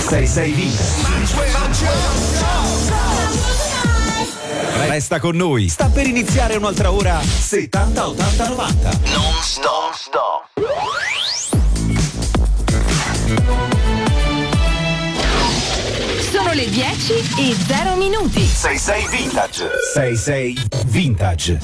66 Vintage. Resta con noi, sta per iniziare un'altra ora 70 80 90. Non stop. Sono le 10:00. 66 Vintage. 66 Vintage.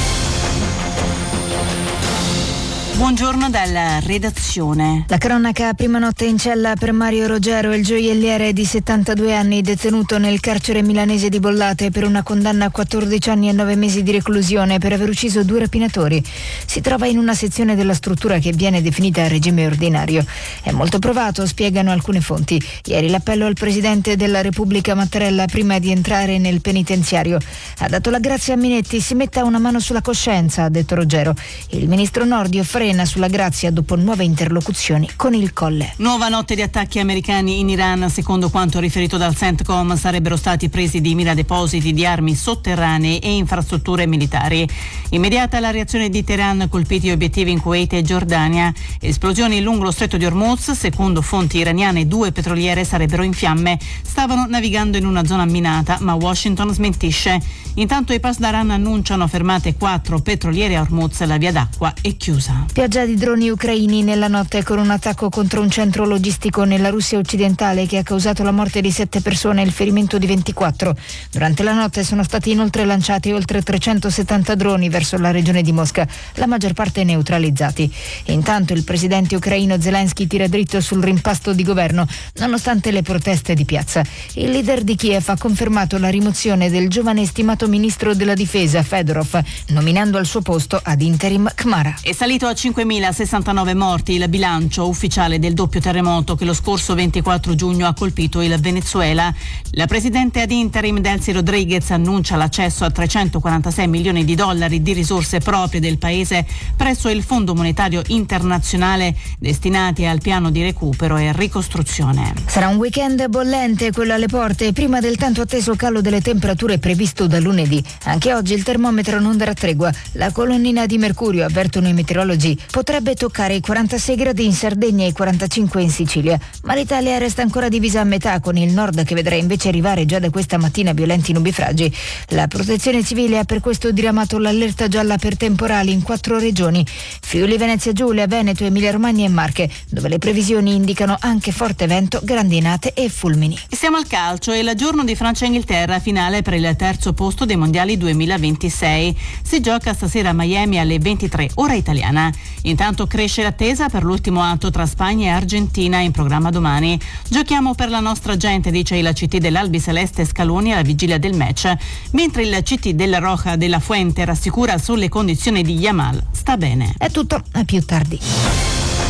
Buongiorno dalla redazione. La cronaca: prima notte in cella per Mario Rogero, il gioielliere di 72 anni detenuto nel carcere milanese di Bollate per una condanna a 14 anni e 9 mesi di reclusione per aver ucciso 2 rapinatori. Si trova in una sezione della struttura che viene definita a regime ordinario. È molto provato, spiegano alcune fonti. Ieri l'appello al presidente della Repubblica Mattarella prima di entrare nel penitenziario. Ha dato la grazia a Minetti, si metta una mano sulla coscienza, ha detto Rogero. Il ministro Nordio frena sulla grazia dopo nuove interlocuzioni con il Colle. Nuova notte di attacchi americani in Iran. Secondo quanto riferito dal CENTCOM, sarebbero stati presi di mira depositi di armi sotterranee e infrastrutture militari. Immediata la reazione di Teheran, colpiti obiettivi in Kuwait e Giordania. Esplosioni lungo lo stretto di Hormuz. Secondo fonti iraniane 2 petroliere sarebbero in fiamme. Stavano navigando in una zona minata, ma Washington smentisce. Intanto i Pasdaran annunciano fermate 4 petroliere a Hormuz. La via d'acqua è chiusa. Pioggia di droni ucraini nella notte con un attacco contro un centro logistico nella Russia occidentale che ha causato la morte di 7 persone e il ferimento di 24. Durante la notte sono stati inoltre lanciati oltre 370 droni verso la regione di Mosca, la maggior parte neutralizzati. E intanto il presidente ucraino Zelensky tira dritto sul rimpasto di governo, nonostante le proteste di piazza. Il leader di Kiev ha confermato la rimozione del giovane stimato ministro della difesa Fedorov, nominando al suo posto ad interim Khmara. È salito a 5.069 morti il bilancio ufficiale del doppio terremoto che lo scorso 24 giugno ha colpito il Venezuela. La presidente ad interim Delcy Rodriguez annuncia l'accesso a 346 milioni di dollari di risorse proprie del paese presso il Fondo Monetario Internazionale destinati al piano di recupero e ricostruzione. Sarà un weekend bollente quello alle porte, prima del tanto atteso calo delle temperature previsto da lunedì. Anche oggi il termometro non darà tregua. La colonnina di mercurio, avvertono i meteorologi, potrebbe toccare i 46 gradi in Sardegna e i 45 in Sicilia, ma l'Italia resta ancora divisa a metà, con il nord che vedrà invece arrivare già da questa mattina violenti nubifragi. La Protezione Civile ha per questo diramato l'allerta gialla per temporali in 4 regioni: Friuli, Venezia Giulia, Veneto, Emilia Romagna e Marche, dove le previsioni indicano anche forte vento, grandinate e fulmini. Siamo al calcio. È il giorno di Francia-Inghilterra, finale per il terzo posto dei mondiali 2026. Si gioca stasera a Miami alle 23 ora italiana. Intanto cresce l'attesa per l'ultimo atto tra Spagna e Argentina in programma domani. Giochiamo per la nostra gente, dice il CT dell'Albiceleste Scaloni alla vigilia del match, mentre il CT della Roja della Fuente rassicura sulle condizioni di Yamal. Sta bene. È tutto, a più tardi.